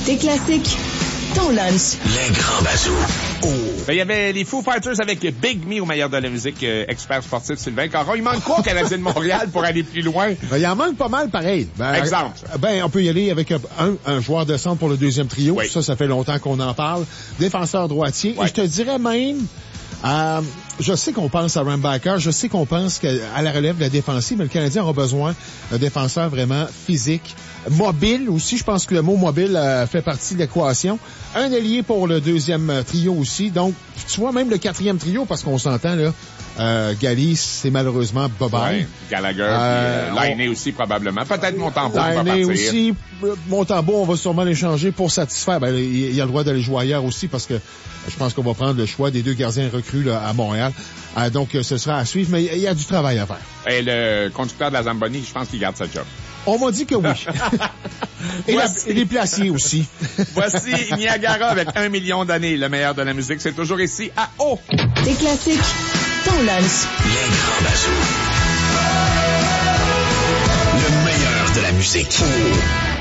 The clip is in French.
Tes classiques, ton lunch. Les grands bazous. Oh. Ben, il y avait les Foo Fighters avec Big Me au meilleur de la musique, expert sportif Sylvain Caron. Il manque quoi au Canadien de Montréal pour aller plus loin? Ben, il en manque pas mal, pareil. Exemple. On peut y aller avec un joueur de centre pour le deuxième trio. Oui. Ça fait longtemps qu'on en parle. Défenseur droitier. Oui. Et je te dirais même, je sais qu'on pense à Rambacker, je sais qu'on pense à la relève de la défensive, mais le Canadien aura besoin d'un défenseur vraiment physique, mobile aussi. Je pense que le mot mobile fait partie de l'équation. Un ailier pour le deuxième trio aussi. Donc, tu vois, même le quatrième trio, parce qu'on s'entend, là, Gally, c'est malheureusement bye-bye. Ouais, Gallagher, Lainé aussi probablement. Peut-être Montembeau va partir. Lainé aussi. Montembeau, on va sûrement l'échanger pour satisfaire. Ben, il a le droit d'aller jouer ailleurs aussi parce que je pense qu'on va prendre le choix des deux gardiens recrues là, à Montréal. Donc, ce sera à suivre, mais il y a du travail à faire. Et le conducteur de la Zamboni, je pense qu'il garde sa job. On m'a dit que oui. Et les placiers aussi. Voici Niagara avec 1 million d'années. Le meilleur de la musique, c'est toujours ici à O. Tes classiques, ton lunch. Les grands bazous. Le meilleur de la musique.